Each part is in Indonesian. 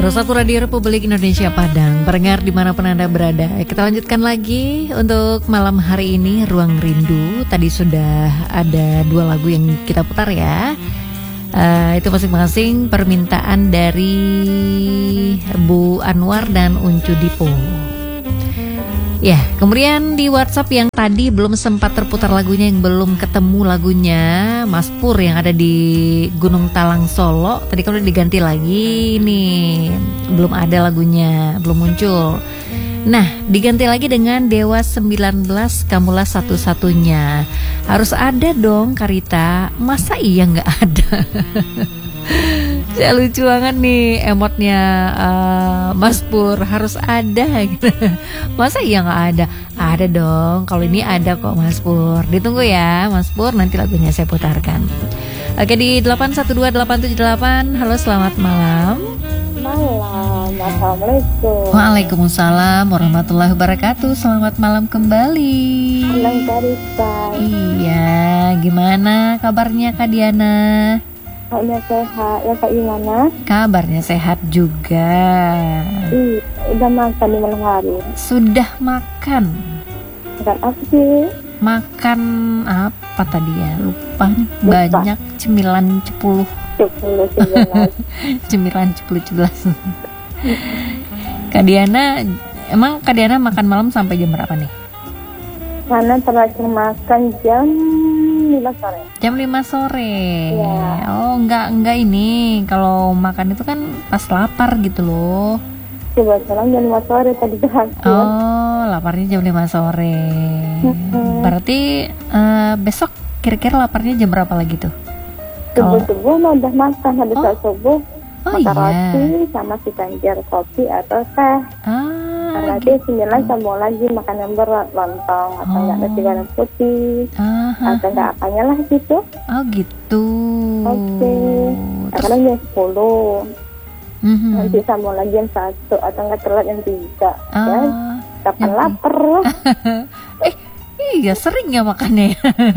101 Radio Republik Indonesia Padang, pendengar dimanapun Anda berada. Kita lanjutkan lagi untuk malam hari ini Ruang Rindu. Tadi sudah ada 2 lagu yang kita putar ya. Itu masing-masing permintaan dari Bu Anwar dan Uncu Dipo. Ya, kemudian di WhatsApp yang tadi belum sempat terputar lagunya, yang belum ketemu lagunya, Mas Pur yang ada di Gunung Talang Solo. Tadi kan udah diganti lagi nih, belum ada lagunya, belum muncul. Nah, diganti lagi dengan Dewa 19, Kamulah Satu-Satunya. Harus ada dong, Karita. Masa iya nggak ada? Ya, lucu banget nih emotnya Mas Pur, harus ada gitu. Masa iya nggak ada? Ada dong, kalau ini ada kok Mas Pur. Ditunggu ya Mas Pur, nanti lagunya saya putarkan. Oke, di 812878. Halo, selamat malam. Malam, assalamualaikum. Waalaikumsalam warahmatullahi wabarakatuh. Selamat malam kembali. Malam Karita. Iya, gimana kabarnya Kak Diana? Kabarnya sehat, ya Kak gimana? Kabarnya sehat juga. Udah makan di malam hari? Sudah makan. Makan apa sih? Makan apa tadi ya? Lupa nih. Banyak cemilan 10. 10. Cemilan 10. Kak Diana, emang Kak Diana makan malam sampai jam berapa nih? Karena terakhir makan jam 5 sore. Jam 5 sore. Ya. Oh, enggak ini. Kalau makan itu kan pas lapar gitu loh. Coba sekarang jam 5 sore tadi terakhir. Oh, laparnya jam 5 sore. Berarti besok kira-kira laparnya jam berapa lagi tuh? Subuh-subuh udah makan, habis subuh makan roti sama si ganjar kopi atau teh. Nanti 9 sambung lagi makan yang berat, lontong atau enggak nasi goreng putih atau enggak apanya lah gitu. Oh gitu. Oke. Sekarang jam 10. Nanti sambung lagi jam 1 atau enggak telat jam 3. Ya, kapan lapar. Iya sering ya makannya.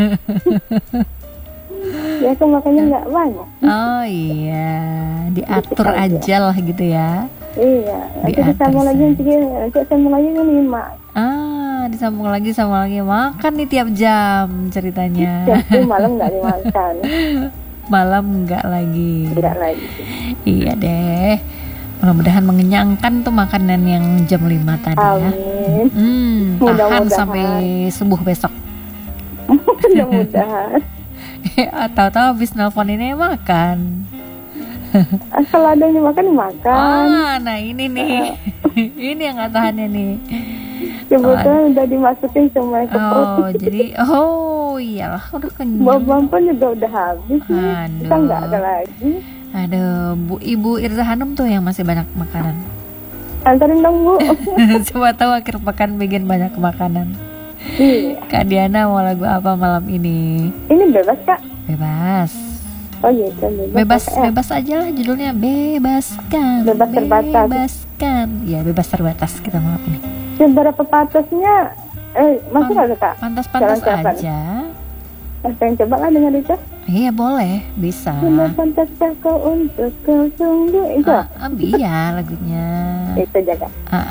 Ya kan makannya enggak banyak. Oh iya, diatur aja lah gitu ya. Iya, nanti disambung lagi jam 3, nanti disambung lagi jam 5. Disambung lagi makan nih tiap jam ceritanya. Jadi malam nggak dimakan. Malam nggak lagi. Tidak lagi. Iya deh. Mudah-mudahan mengenyangkan tuh makanan yang jam 5 tadi ya. Amin. Tahan sampai subuh besok. Mudah-mudahan. Tahu-tahu habis nelpon ini makan. Asal ada yang dimakan. Nah ini nih. Ini yang nggak tahannya nih. Kebetulan udah dimasukin semua ke perut. Jadi iyalah udah kenyang. Bawang pun juga udah habis. Kita nggak ada lagi. Aduh, Ibu Irza Hanum tuh yang masih banyak makanan. Antarin dong Bu. Coba tahu akhir pekan bikin banyak makanan. Iya. Kak Diana mau lagu apa malam ini? Ini bebas Kak? Bebas. Oh iya, bebas aja lah judulnya, bebaskan. Bebas terbatas. Bebaskan. Ya, bebas terbatas kita malam ini. Seberapa patasnya? Masih ada Kak? Pantas-pantas aja. Pengen coba lah dengar itu? Iya boleh, bisa. Pantaskah kau untuk kau sungguh itu? Iya lagunya. Itu jaga.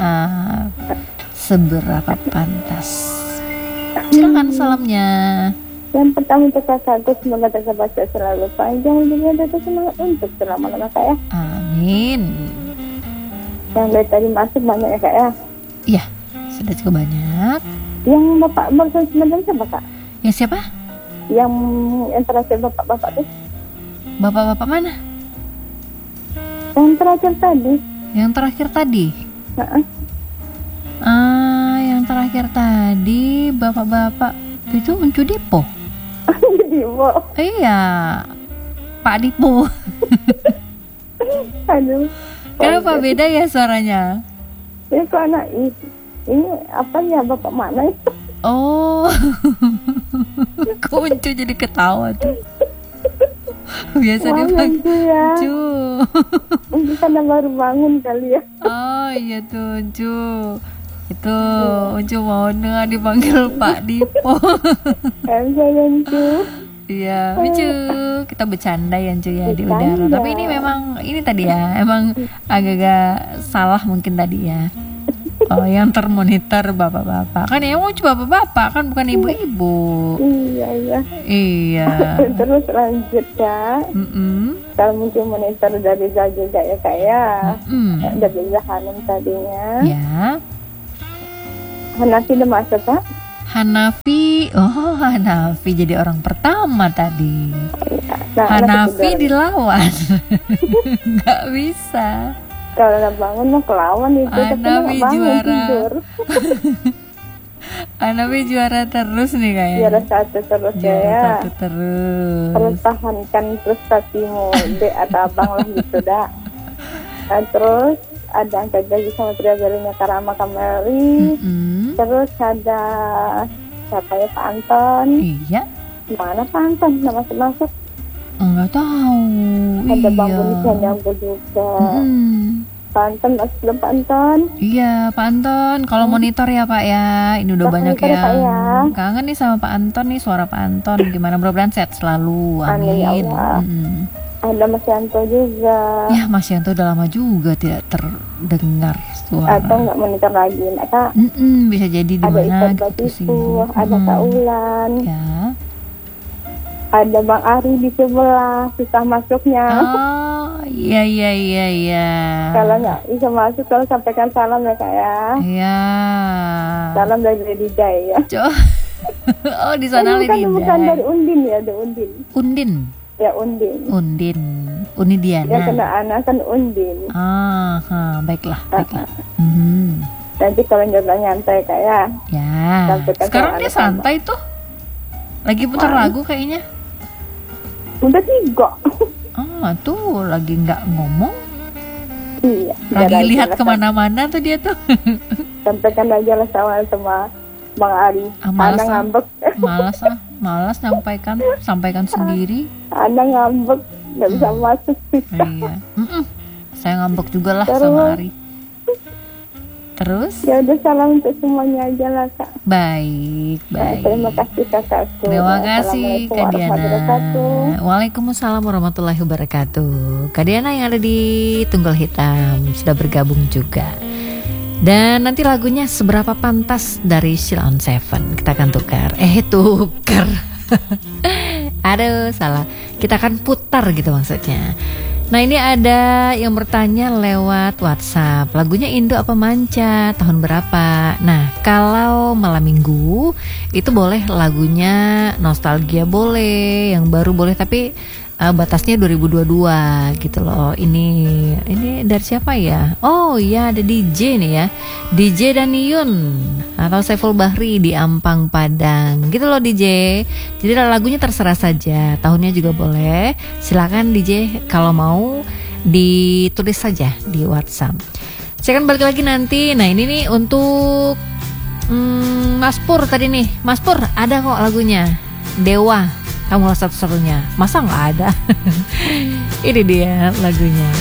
Seberapa pantas. Silakan salamnya. Yang pertama untuk kakakku, semoga terbaca selalu panjang hidupnya dan semangat untuk selama-lama Kak ya. Amin. Yang dari tadi masuk banyak ya Kak ya? Iya, sudah cukup banyak. Yang Bapak barusan sebenarnya siapa Kak? Ya siapa? Yang terakhir Bapak tuh? Bapak-bapak mana? Yang terakhir tadi. Yang terakhir tadi? Yang terakhir tadi bapak-bapak itu Uncu Dipo. Dipo. Iya, Pak Dipo. Aduh. Kenapa beda ya suaranya? Ya kok anak ini apa ya bapak mana itu? Oh, kok Uncu jadi ketawa tuh? Biasa dipanggil Uncu. Uncu karena baru bangun kali ya. Oh iya tuh Uncu. Itu Uncu mau dengar dipanggil Pak Dipo. Uncu. Iya, lucu. Kita bercanda ya cuy ya di udara. Tapi ini memang ini tadi ya, emang agak-agak salah mungkin tadi ya. Oh, yang termonitor bapak-bapak. Kan yang mau coba bapak-bapak kan bukan ibu-ibu. Iya. Terus lanjut ya. Kalau mungkin monitor udah bisa juga ya kak ya. Udah bisa Hanum tadinya. Ya. Hanafi udah masuk kak? Hanafi jadi orang pertama tadi. Nah, Hanafi dilawan. Nggak bisa. Kalau nggak bangun mau kelawan itu. Hanafi juara. Hanafi juara terus nih kayaknya. Juara satu terus ya. Pertahankan prestasimu, dek atau abang lah gitu dah. Nah, terus ada angkat gaji sama triagarinya Karama Kameli. Terus ada siapa ya, Pak Anton. Iya. Mana Pak Anton? Nggak masuk? Enggak tahu. Ada Bang Boni nyambut juga. Pak Anton masuk belum Pak Anton? Iya Pak Anton. Kalau monitor ya Pak ya. Ini udah banyak yang kangen nih sama Pak Anton nih, suara Pak Anton. Gimana, mudah-mudahan sehat selalu. Amin. Ya Allah. Ada Mas Yanto juga. Ya Mas Yanto udah lama juga tidak terdengar suara. Atau nggak monitor lagi, Kak? Bisa jadi di mana gitu sih. Ada Kak Ulan. Ya. Ada Bang Ari di sebelah, susah masuknya. Oh iya. Kalau nggak bisa masuk, kalau sampaikan salam ya Kak ya. Iya. Salam dari Lady Day ya. Oh di sana Lady Day. Bukan dari Undin ya, ada Undin. Undin. Ya Undin. Unidiana. Ya kena anak kan Undin. Baiklah. Nanti kalau nyantai Kak ya. Ya. Sekarang dia santai tuh. Lagi putar lagu kayaknya. Udah 3. Tuh lagi nggak ngomong. Iya. Lagi lihat kemana-mana tuh dia tuh. Sampaikan aja lah sama Bang Ari. Malas ngambek. Malas sampaikan sendiri. Ada ngambek, nggak bisa masuk sih. Iya. Saya ngambek juga lah sama Ari. Terus? Ya udah, salam untuk semuanya aja lah Kak. Baik. Terima kasih kakakku. Terima kasih Kak Diana. Waalaikumsalam warahmatullahi wabarakatuh. Kak Diana yang ada di Tunggul Hitam sudah bergabung juga. Dan nanti lagunya Seberapa Pantas dari Sheila on 7 kita akan tukar. Tukar. Aduh salah. Kita akan putar gitu maksudnya. Nah ini ada yang bertanya lewat WhatsApp, lagunya Indo apa Manca, tahun berapa? Nah kalau malam minggu itu boleh lagunya nostalgia boleh, yang baru boleh, tapi batasnya 2022 gitu loh. Ini dari siapa ya? Oh iya, ada DJ nih ya, DJ Daniun atau Saiful Bahri di Ampang Padang gitu loh DJ. Jadi lagunya terserah saja, tahunnya juga boleh. Silakan DJ kalau mau ditulis saja di WhatsApp. Saya akan balik lagi nanti. Nah ini nih untuk Mas Pur tadi nih. Mas Pur ada kok lagunya Dewa. Kamu lah satu-satunya. Masa nggak ada? Ini dia lagunya.